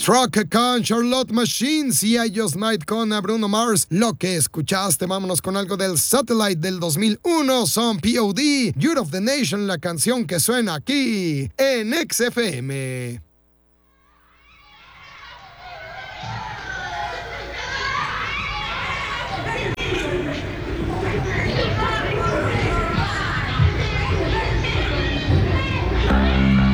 Truck con Charlotte Machines y I Just Might con Bruno Mars. Lo que escuchaste, vámonos con algo del Satellite del 2001, son POD, Youth of the Nation, la canción que suena aquí en XFM.